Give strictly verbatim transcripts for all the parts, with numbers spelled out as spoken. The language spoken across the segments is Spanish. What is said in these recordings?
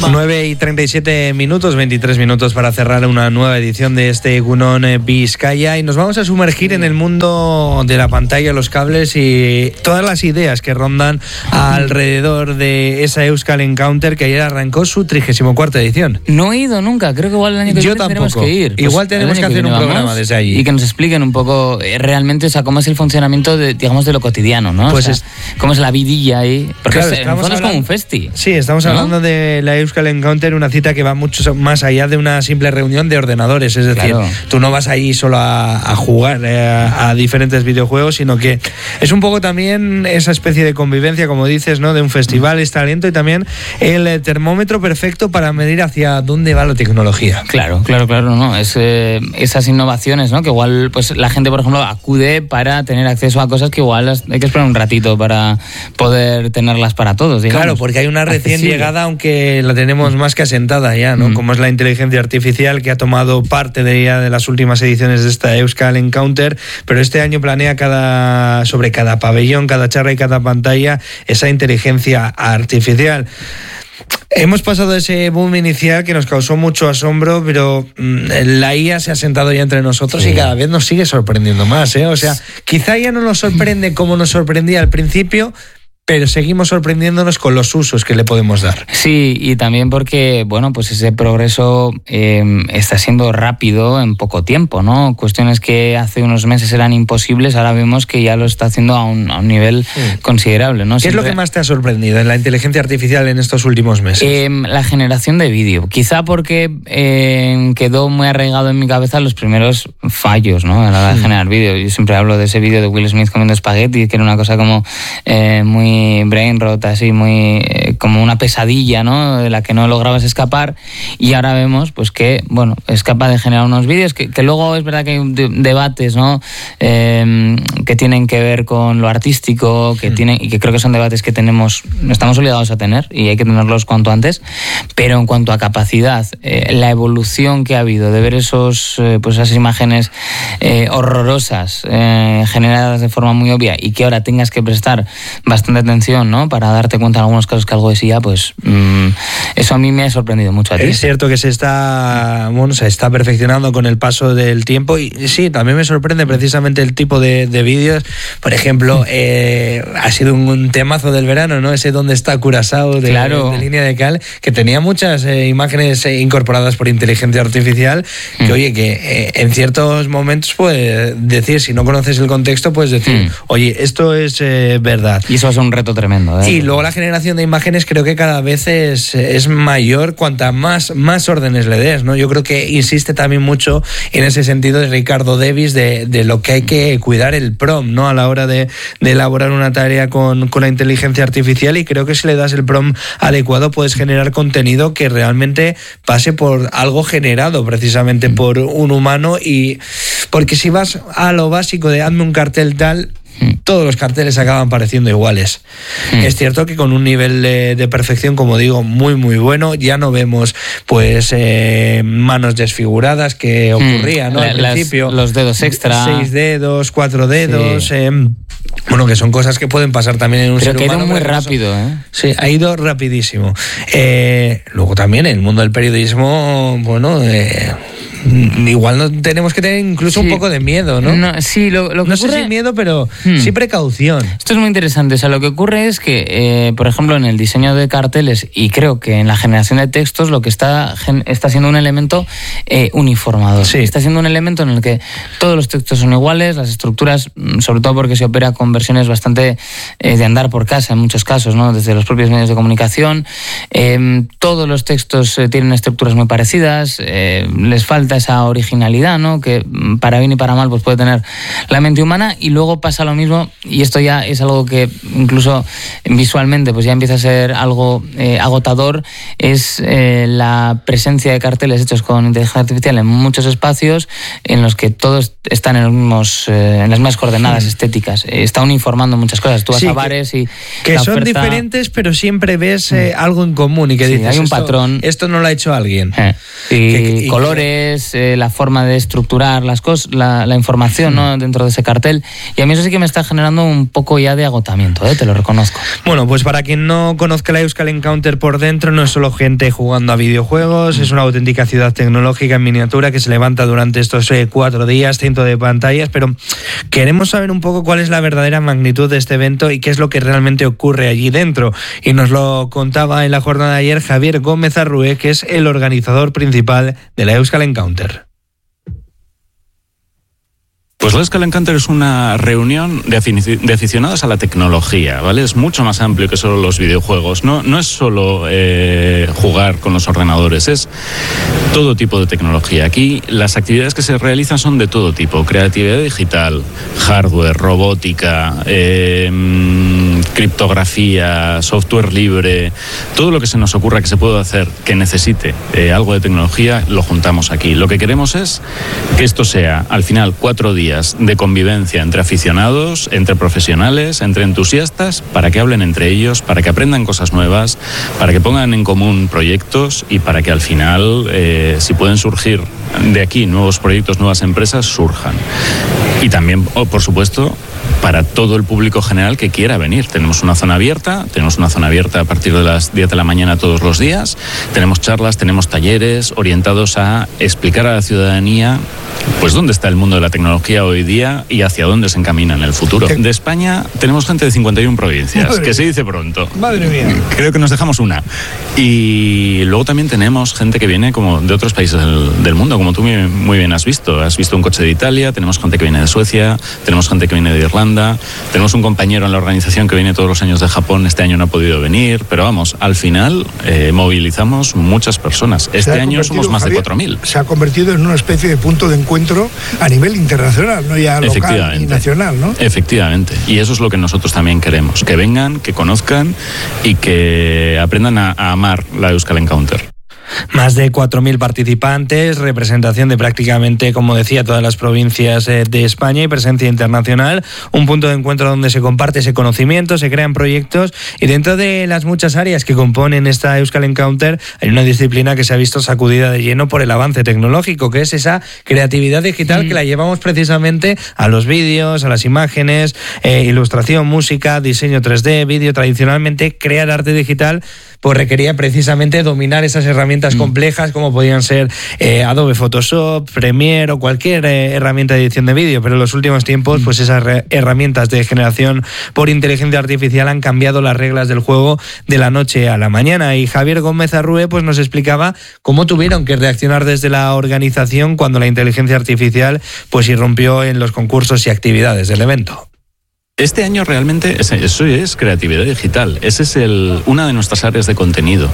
nueve y treinta y siete minutos, veintitrés minutos para cerrar una nueva edición de este Egunon Vizcaya, y nos vamos a sumergir en el mundo de la pantalla, los cables y todas las ideas que rondan alrededor de esa Euskal Encounter que ayer arrancó su trigésima cuarta edición. No he ido nunca, creo que igual el año que Yo viene tampoco. tenemos que ir. Pues igual tenemos que hacer que un programa desde allí. Y que nos expliquen un poco eh, realmente, o sea, cómo es el funcionamiento de, digamos, de lo cotidiano, ¿no? Pues o sea, es... cómo es la vidilla ahí. Porque claro, es, en el fondo es como un festi. Sí, estamos ¿no? hablando de la Euskal Encounter, una cita que va mucho más allá de una simple reunión de ordenadores. Es decir, claro. tú no vas ahí solo a, a jugar eh, a, a diferentes videojuegos, sino que es un poco también esa especie de convivencia, como dices, ¿no? De un festival, es talento y también el termómetro perfecto para medir hacia dónde va la tecnología. Claro, claro, claro, no. Es, eh, esas innovaciones, ¿no? Que igual, pues la gente, por ejemplo, acude para tener acceso a cosas que igual hay que esperar un ratito para poder tenerlas para todos, digamos. Claro, porque hay una recién accesible. llegada, aunque la tenemos más que asentada ya, ¿no? Mm. Como es la inteligencia artificial, que ha tomado parte de ella de las últimas ediciones de esta Euskal Encounter, pero este año planea cada sobre cada pabellón, cada charla y cada pantalla esa inteligencia artificial. Hemos pasado ese boom inicial que nos causó mucho asombro, pero mmm, la I A se ha sentado ya entre nosotros, sí. Y cada vez nos sigue sorprendiendo más, ¿eh? O sea, quizá ya no nos sorprende como nos sorprendía al principio, pero seguimos sorprendiéndonos con los usos que le podemos dar. Sí, y también porque, bueno, pues ese progreso eh, está siendo rápido en poco tiempo, ¿no? Cuestiones que hace unos meses eran imposibles, ahora vemos que ya lo está haciendo a un, a un nivel sí. considerable, ¿no? ¿Qué Siempre... es lo que más te ha sorprendido en la inteligencia artificial en estos últimos meses? Eh, la generación de vídeo. Quizá porque eh, quedó muy arraigado en mi cabeza los primeros fallos, ¿no? A la hora de sí. generar vídeo. Yo siempre hablo de ese vídeo de Will Smith comiendo espagueti, que era una cosa como eh, muy brain rot, así muy eh, como una pesadilla, ¿no? De la que no lograbas escapar, y ahora vemos pues que, bueno, es capaz de generar unos vídeos que, que luego es verdad que hay de, debates, ¿no? Eh, que tienen que ver con lo artístico, que mm. tienen, y que creo que son debates que tenemos, estamos obligados a tener y hay que tenerlos cuanto antes, pero en cuanto a capacidad, eh, la evolución que ha habido de ver esos eh, pues esas imágenes eh, horrorosas eh, generadas de forma muy obvia y que ahora tengas que prestar bastante atención, ¿no? Para darte cuenta en algunos casos que algo es I A, pues mmm, eso a mí me ha sorprendido mucho. A ti. Es cierto que se está, bueno, se está perfeccionando con el paso del tiempo, y sí, también me sorprende precisamente el tipo de, de vídeos. Por ejemplo, eh, ha sido un, un temazo del verano, ¿no? Ese donde está Curazao de, claro. de Línea de Cal, que tenía muchas eh, imágenes eh, incorporadas por inteligencia artificial, que mm. oye, que eh, en ciertos momentos puedes decir, si no conoces el contexto, puedes decir, mm. oye, esto es eh, verdad. Y eso es un reto tremendo, ¿eh? Y luego la generación de imágenes creo que cada vez es, es mayor cuanta más, más órdenes le des, ¿no? Yo creo que insiste también mucho en ese sentido de Ricardo Davis de, de lo que hay que cuidar el prompt, ¿no? A la hora de, de elaborar una tarea con, con la inteligencia artificial, y creo que si le das el prompt adecuado puedes generar contenido que realmente pase por algo generado precisamente por un humano, y porque si vas a lo básico de hazme un cartel tal, todos los carteles acaban pareciendo iguales. Mm. Es cierto que con un nivel de, de perfección, como digo, muy muy bueno. Ya no vemos pues eh, manos desfiguradas que ocurría, mm. ¿no? Al Las, principio. Los dedos extra. Seis dedos, cuatro dedos. Sí. Eh, bueno, que son cosas que pueden pasar también en un Pero ser que humano. Pero que ha ido muy rápido, ¿eh? Sí, ha ido rapidísimo. Eh, luego también en el mundo del periodismo, bueno... Eh, igual no tenemos que tener incluso sí. un poco de miedo, ¿no? no sí, lo, lo que no ocurre... sé si miedo, pero hmm. sí precaución. Esto es muy interesante. O sea, lo que ocurre es que, eh, por ejemplo, en el diseño de carteles, y creo que en la generación de textos, lo que está, está siendo un elemento eh, uniformador. Sí. Está siendo un elemento en el que todos los textos son iguales, las estructuras, sobre todo porque se opera con versiones bastante eh, de andar por casa en muchos casos, ¿no? Desde los propios medios de comunicación. Eh, todos los textos eh, tienen estructuras muy parecidas, eh, les falta esa originalidad, ¿no? Que para bien y para mal pues puede tener la mente humana. Y luego pasa lo mismo, y esto ya es algo que incluso visualmente pues ya empieza a ser algo eh, agotador, es eh, la presencia de carteles hechos con inteligencia artificial en muchos espacios en los que todos están en, los mismos, eh, en las mismas coordenadas sí. estéticas. Eh, está uniformando muchas cosas. Tú vas sí, a bares y... Que son oferta... diferentes, pero siempre ves eh, algo en común y que sí, dices... hay un esto, patrón. Esto no lo ha hecho alguien. Eh. Y, que, y colores... es eh, la forma de estructurar las cosas, la, la información, ¿no?, dentro de ese cartel. Y a mí eso sí que me está generando un poco ya de agotamiento, ¿eh? Te lo reconozco. Bueno, pues para quien no conozca la Euskal Encounter por dentro, no es solo gente jugando a videojuegos, es una auténtica ciudad tecnológica en miniatura que se levanta durante estos eh, cuatro días, cientos de pantallas, pero queremos saber un poco cuál es la verdadera magnitud de este evento y qué es lo que realmente ocurre allí dentro. Y nos lo contaba en la jornada de ayer Javier Gómez Arrué, que es el organizador principal de la Euskal Encounter. Pues la Euskal Encounter es una reunión de, afici- de aficionados a la tecnología, ¿vale? Es mucho más amplio que solo los videojuegos. No, no es solo eh, jugar con los ordenadores, es todo tipo de tecnología. Aquí las actividades que se realizan son de todo tipo: creatividad digital, hardware, robótica, eh, criptografía, software libre, todo lo que se nos ocurra que se pueda hacer que necesite eh, algo de tecnología, lo juntamos aquí. Lo que queremos es que esto sea, al final, cuatro días de convivencia entre aficionados, entre profesionales, entre entusiastas, para que hablen entre ellos, para que aprendan cosas nuevas, para que pongan en común proyectos y para que al final, eh, si pueden surgir de aquí nuevos proyectos, nuevas empresas, surjan. Y también, oh, por supuesto, para todo el público general que quiera venir. Tenemos una zona abierta, tenemos una zona abierta a partir de las diez de la mañana todos los días, tenemos charlas, tenemos talleres orientados a explicar a la ciudadanía pues dónde está el mundo de la tecnología hoy día y hacia dónde se encamina en el futuro. De España tenemos gente de cincuenta y una provincias, Madre que se dice pronto. Madre mía. Creo que nos dejamos una. Y luego también tenemos gente que viene como de otros países del, del mundo, como tú muy, muy bien has visto. Has visto un coche de Italia, tenemos gente que viene de Suecia, tenemos gente que viene de Irlanda, tenemos un compañero en la organización que viene todos los años de Japón, este año no ha podido venir, pero vamos, al final eh, movilizamos muchas personas. Este año somos más Javier, de cuatro mil. Se ha convertido en una especie de punto de encuentro a nivel internacional, no ya local y nacional, ¿no? Efectivamente, y eso es lo que nosotros también queremos, que vengan, que conozcan y que aprendan a, a amar la Euskal Encounter. Más de cuatro mil participantes, representación de prácticamente, como decía, todas las provincias de España y presencia internacional, un punto de encuentro donde se comparte ese conocimiento, se crean proyectos y dentro de las muchas áreas que componen esta Euskal Encounter hay una disciplina que se ha visto sacudida de lleno por el avance tecnológico, que es esa creatividad digital mm. que la llevamos precisamente a los vídeos, a las imágenes, eh, ilustración, música, diseño tres D, vídeo. Tradicionalmente crear arte digital pues requería precisamente dominar esas herramientas mm. complejas como podían ser eh, Adobe Photoshop, Premiere o cualquier eh, herramienta de edición de vídeo, pero en los últimos tiempos mm. pues esas re- herramientas de generación por inteligencia artificial han cambiado las reglas del juego de la noche a la mañana. Y Javier Gómez Arrué pues nos explicaba cómo tuvieron que reaccionar desde la organización cuando la inteligencia artificial pues irrumpió en los concursos y actividades del evento. Este año realmente es, eso es creatividad digital. Esa es el, una de nuestras áreas de contenido.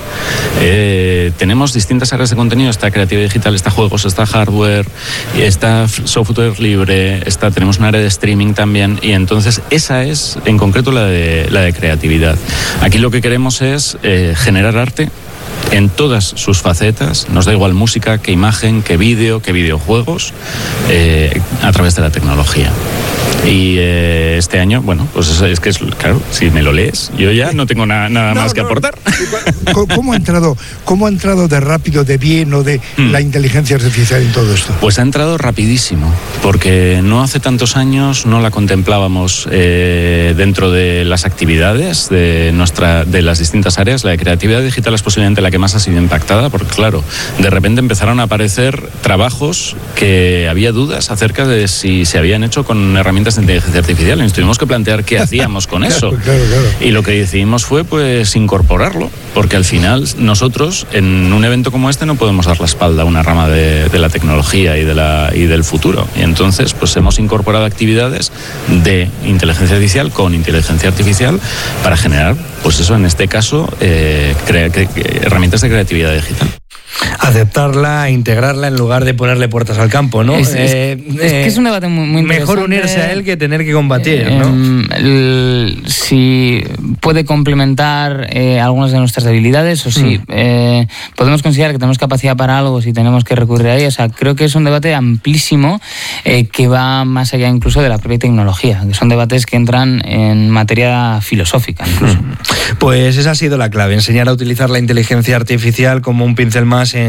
Eh, tenemos distintas áreas de contenido. Está creatividad digital, está juegos, está hardware, está software libre, está, tenemos un área de streaming también. Y entonces esa es en concreto la de, la de creatividad. Aquí lo que queremos es eh, generar arte en todas sus facetas, nos da igual música, que imagen, que vídeo, que videojuegos, eh, a través de la tecnología. Y eh, este año, bueno, pues es, es que es, claro, si me lo lees, yo ya no tengo na, nada no, más no, que aportar. ¿Cómo ha entrado, cómo ha entrado de rápido, de bien o de mm. la inteligencia artificial en todo esto? Pues ha entrado rapidísimo, porque no hace tantos años no la contemplábamos eh, dentro de las actividades de, nuestra, de las distintas áreas. La de creatividad digital es posiblemente la que más ha sido impactada, porque claro, de repente empezaron a aparecer trabajos que había dudas acerca de si se habían hecho con herramientas de inteligencia artificial y nos tuvimos que plantear qué hacíamos con eso. Claro, claro, claro. Y lo que decidimos fue pues incorporarlo, porque al final nosotros en un evento como este no podemos dar la espalda a una rama de, de la tecnología y, de la, y del futuro. Y entonces pues hemos incorporado actividades de inteligencia artificial con inteligencia artificial para generar, pues eso en este caso, eh, crea, que, que, herramientas de creatividad digital. Aceptarla, integrarla en lugar de ponerle puertas al campo, ¿no? Es, eh, es, es que es un debate muy, muy interesante. Mejor unirse a él que tener que combatir, eh, ¿no? El, si puede complementar eh, algunas de nuestras debilidades o si mm. eh, podemos considerar que tenemos capacidad para algo, si tenemos que recurrir a ella. O sea, creo que es un debate amplísimo eh, que va más allá incluso de la propia tecnología, que son debates que entran en materia filosófica incluso. Mm. Pues esa ha sido la clave, enseñar a utilizar la inteligencia artificial como un pincel más en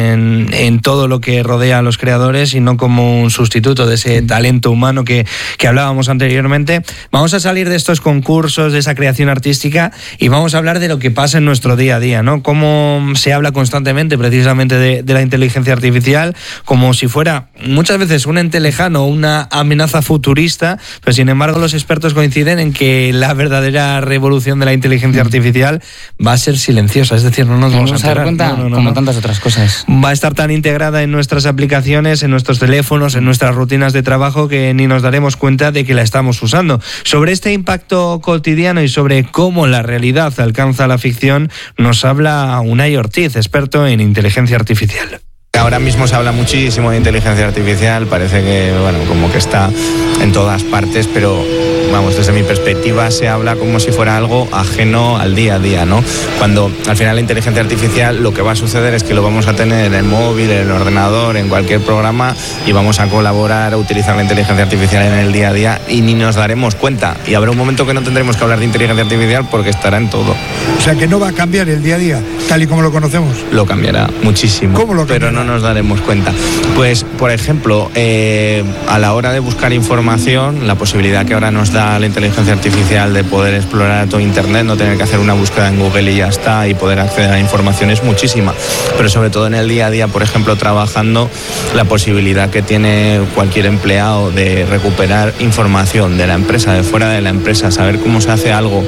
en, en todo lo que rodea a los creadores y no como un sustituto de ese talento humano que, que hablábamos anteriormente. Vamos a salir de estos concursos, de esa creación artística, y vamos a hablar de lo que pasa en nuestro día a día, ¿no? Cómo se habla constantemente precisamente de, de la inteligencia artificial como si fuera muchas veces un ente lejano, una amenaza futurista, pero sin embargo los expertos coinciden en que la verdadera revolución de la inteligencia artificial va a ser silenciosa, es decir, no nos vamos, vamos a, a dar cuenta, no, no, no, como no. tantas otras cosas. Va a estar tan integrada en nuestras aplicaciones, en nuestros teléfonos, en nuestras rutinas de trabajo, que ni nos daremos cuenta de que la estamos usando. Sobre este impacto cotidiano y sobre cómo la realidad alcanza la ficción, nos habla Unai Ortiz, experto en inteligencia artificial. Ahora mismo se habla muchísimo de inteligencia artificial, parece que, bueno, como que está en todas partes, pero vamos, desde mi perspectiva se habla como si fuera algo ajeno al día a día, ¿no? Cuando al final la inteligencia artificial lo que va a suceder es que lo vamos a tener en el móvil, en el ordenador, en cualquier programa, y vamos a colaborar, a utilizar la inteligencia artificial en el día a día y ni nos daremos cuenta. Y habrá un momento que no tendremos que hablar de inteligencia artificial porque estará en todo. O sea que no va a cambiar el día a día, tal y como lo conocemos. Lo cambiará muchísimo. ¿Cómo lo cambiará? Pero no nos daremos cuenta. Pues, por ejemplo, eh, a la hora de buscar información, la posibilidad que ahora nos da la inteligencia artificial de poder explorar todo Internet, no tener que hacer una búsqueda en Google y ya está, y poder acceder a información es muchísima. Pero sobre todo en el día a día, por ejemplo, trabajando, la posibilidad que tiene cualquier empleado de recuperar información de la empresa, de fuera de la empresa, saber cómo se hace algo,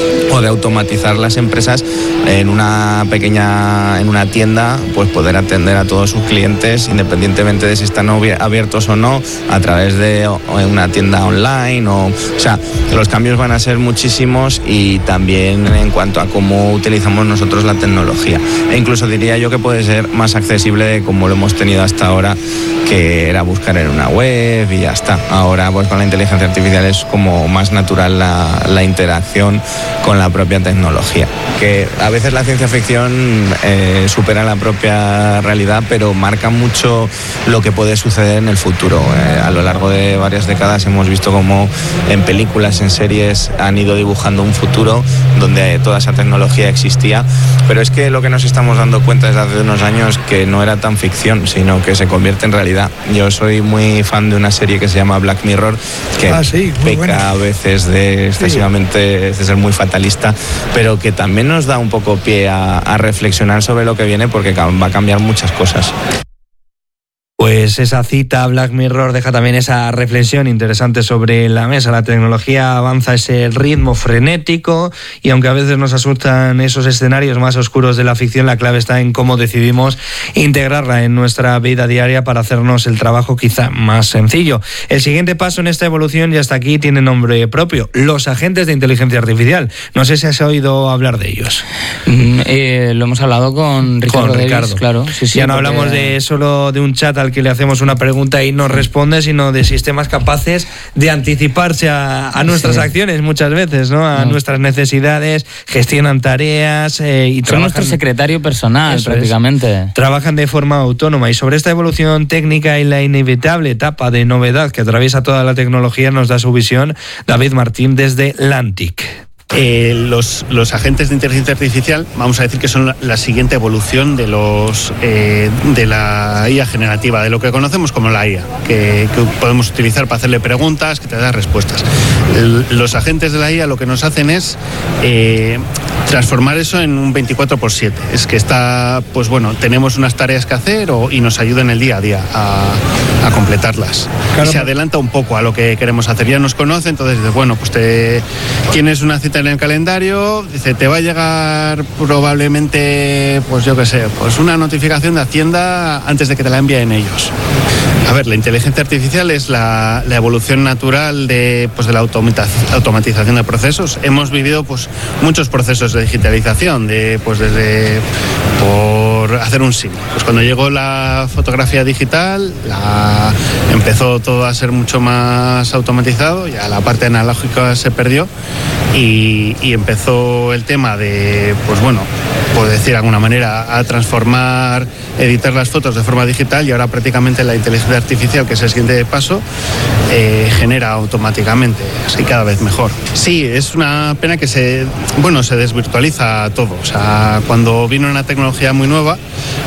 o de automatizar las empresas en una pequeña, en una tienda, pues poder atender a todos sus clientes independientemente de si están abiertos o no, a través de una tienda online. O, o sea, los cambios van a ser muchísimos, y también en cuanto a cómo utilizamos nosotros la tecnología. E incluso diría yo que puede ser más accesible de como lo hemos tenido hasta ahora, que era buscar en una web y ya está. Ahora pues con la inteligencia artificial es como más natural la, la interacción con la propia tecnología, que a veces la ciencia ficción eh, supera la propia realidad, pero marca mucho lo que puede suceder en el futuro. Eh, a lo largo de varias décadas hemos visto cómo en películas, en series han ido dibujando un futuro donde toda esa tecnología existía, pero es que lo que nos estamos dando cuenta desde hace unos años que no era tan ficción, sino que se convierte en realidad. Yo soy muy fan de una serie que se llama Black Mirror, que ah, sí, peca buena. a veces de excesivamente sí. de ser muy fatalista, pero que también nos da un poco pie a, a reflexionar sobre lo que viene, porque va a cambiar muchas cosas. Pues esa cita Black Mirror deja también esa reflexión interesante sobre la mesa. La tecnología avanza a ese ritmo frenético, y aunque a veces nos asustan esos escenarios más oscuros de la ficción, la clave está en cómo decidimos integrarla en nuestra vida diaria para hacernos el trabajo quizá más sencillo. El siguiente paso en esta evolución, y hasta aquí, tiene nombre propio: los agentes de inteligencia artificial. No sé si has oído hablar de ellos. Mm, eh, lo hemos hablado con Ricardo. Con Ricardo. Davis, claro. Sí, sí, ya no porque... hablamos de solo de un chat al que le hacemos una pregunta y nos responde, sino de sistemas capaces de anticiparse a, a nuestras sí. acciones muchas veces, ¿no? A no. nuestras necesidades, gestionan tareas eh, y son trabajan... nuestro secretario personal, prácticamente. Es. Trabajan de forma autónoma, y sobre esta evolución técnica y la inevitable etapa de novedad que atraviesa toda la tecnología nos da su visión David Martín desde Lantic. Eh, los, los agentes de inteligencia artificial, vamos a decir que son la, la siguiente evolución de los eh, de la I A generativa, de lo que conocemos como la I A, que, que podemos utilizar para hacerle preguntas, que te da respuestas. El, los agentes de la I A lo que nos hacen es eh, transformar eso en un veinticuatro por siete. Es que está, pues bueno, tenemos unas tareas que hacer o, y nos ayuda en el día a día a, a completarlas. Claro. Y se adelanta un poco a lo que queremos hacer. Ya nos conoce, entonces dices, bueno, pues te tienes una cita en el calendario, dice, te va a llegar probablemente, pues yo qué sé, pues una notificación de Hacienda antes de que te la envíen ellos. A ver, la inteligencia artificial es la, la evolución natural de, pues, de la automatización de procesos. Hemos vivido pues muchos procesos de digitalización, de, pues desde por hacer un símil. Pues cuando llegó la fotografía digital, la, empezó todo a ser mucho más automatizado, ya la parte analógica se perdió, y, y empezó el tema de, pues bueno, por decir de alguna manera, a transformar, editar las fotos de forma digital, y ahora prácticamente la inteligencia artificial, que es el siguiente paso, eh, genera automáticamente, así cada vez mejor. Sí, es una pena que se, bueno, se desvirtualiza todo. O sea, cuando vino una tecnología tecnología muy nueva,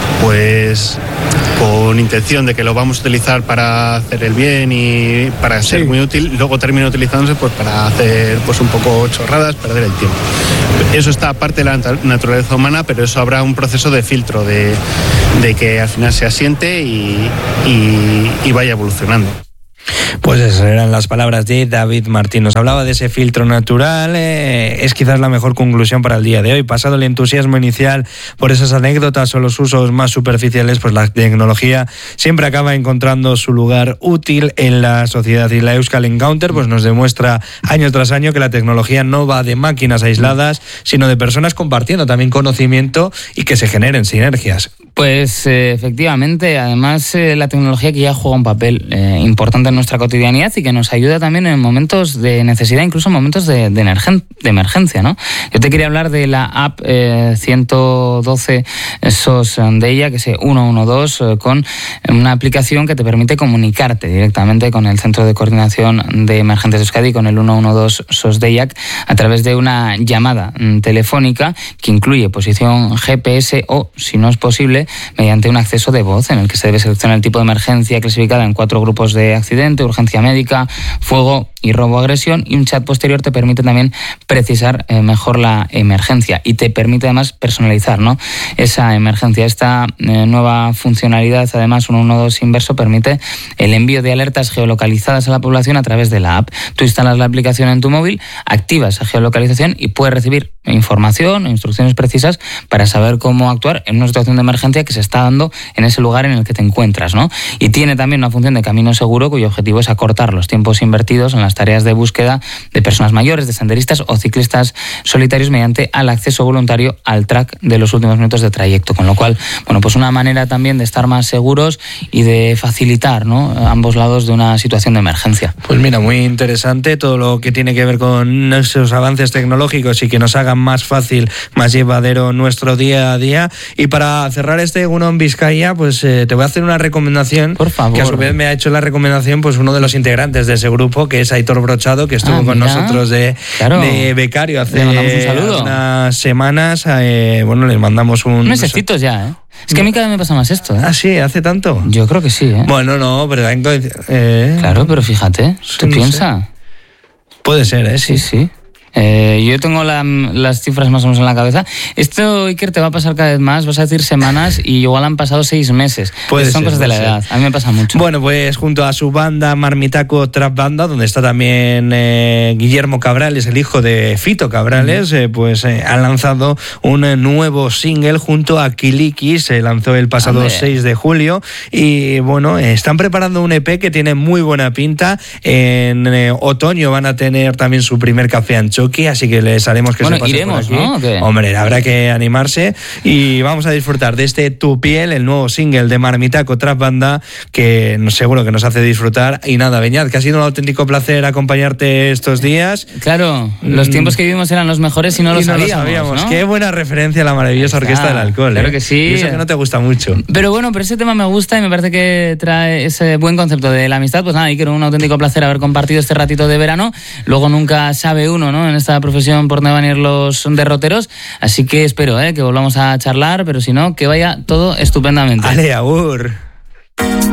pues con intención de que lo vamos a utilizar para hacer el bien y para ser sí. muy útil, luego termina utilizándose pues para hacer pues un poco chorradas, perder el tiempo. Eso está aparte de la naturaleza humana, pero eso habrá un proceso de filtro, de, de que al final se asiente y, y, y vaya evolucionando. Pues esas eran las palabras de David Martín. Nos hablaba de ese filtro natural, eh, es quizás la mejor conclusión para el día de hoy. Pasado el entusiasmo inicial por esas anécdotas o los usos más superficiales, pues la tecnología siempre acaba encontrando su lugar útil en la sociedad. Y la Euskal Encounter pues nos demuestra año tras año que la tecnología no va de máquinas aisladas, sino de personas compartiendo también conocimiento y que se generen sinergias. Pues eh, efectivamente, además eh, la tecnología que ya juega un papel eh, importante en nuestra cotidianidad y que nos ayuda también en momentos de necesidad, incluso en momentos de, de, emergen, de emergencia, ¿no? Yo te quería hablar de la app eh, ciento doce S O S de ella, que es ciento doce, eh, con una aplicación que te permite comunicarte directamente con el Centro de Coordinación de Emergencias de Euskadi, con el ciento doce S O S de I A C, a través de una llamada telefónica que incluye posición G P S o, si no es posible, mediante un acceso de voz en el que se debe seleccionar el tipo de emergencia clasificada en cuatro grupos de accidente, urgencia médica, fuego y robo-agresión, y un chat posterior te permite también precisar eh, mejor la emergencia y te permite además personalizar, ¿no?, esa emergencia. Esta eh, nueva funcionalidad, además, ciento doce Inverso, permite el envío de alertas geolocalizadas a la población a través de la app. Tú instalas la aplicación en tu móvil, activas esa geolocalización y puedes recibir información e instrucciones precisas para saber cómo actuar en una situación de emergencia que se está dando en ese lugar en el que te encuentras, ¿no? Y tiene también una función de camino seguro, cuyo objetivo es acortar los tiempos invertidos en las tareas de búsqueda de personas mayores, de senderistas o ciclistas solitarios mediante el acceso voluntario al track de los últimos minutos de trayecto. Con lo cual, bueno, pues una manera también de estar más seguros y de facilitar, ¿no?, ambos lados de una situación de emergencia. Pues mira, muy interesante todo lo que tiene que ver con esos avances tecnológicos y que nos hagan más fácil, más llevadero nuestro día a día. Y para cerrar este Egunon Vizcaya, pues eh, te voy a hacer una recomendación. Por favor. Que a su vez me ha hecho la recomendación pues uno de los integrantes de ese grupo, que es Aitor Brochado, que estuvo ah, con nosotros de, claro. de becario hace un saludo. unas semanas. Eh, bueno, les mandamos un... Mesecitos ya, ¿eh? Es que a mí cada vez me pasa más esto, ¿eh? Ah, sí, ¿hace tanto? Yo creo que sí, ¿eh? Bueno, no, pero... Eh, claro, pero fíjate, ¿tú no piensas? Sé. Puede ser, ¿eh? Sí, sí. Eh, yo tengo la, las cifras más o menos en la cabeza. Esto, Iker, te va a pasar cada vez más. Vas a decir semanas y igual han pasado seis meses. Puede Son ser, cosas de la edad. A mí me pasa mucho. Bueno, pues junto a su banda Marmitaco Trap Banda, donde está también eh, Guillermo Cabrales, el hijo de Fito Cabrales, eh, pues eh, han lanzado un nuevo single junto a Kiliki. Se lanzó el pasado Ande. seis de julio. Y bueno, eh, están preparando un E P que tiene muy buena pinta. En eh, otoño van a tener también su primer café ancho. Así que les haremos que bueno, se pase iremos, por aquí. ¿no? ¿Qué? Hombre, habrá que animarse y vamos a disfrutar de este Tu Piel, el nuevo single de Marmitaco Trap Banda, que seguro que nos hace disfrutar. Y nada, Beñat, que ha sido un auténtico placer acompañarte estos días. Claro, los tiempos que vivimos eran los mejores y no lo y no sabíamos, lo sabíamos. ¿no? Qué buena referencia a la maravillosa Orquesta del Alcohol. Claro ¿eh? que sí. Y eso que no te gusta mucho. Pero bueno, pero ese tema me gusta y me parece que trae ese buen concepto de la amistad. Pues nada, y quiero un auténtico placer haber compartido este ratito de verano. Luego nunca sabe uno, ¿no?, en esta profesión por dónde van a ir los derroteros. Así que espero ¿eh? que volvamos a charlar, pero si no, que vaya todo estupendamente. Ale, agur.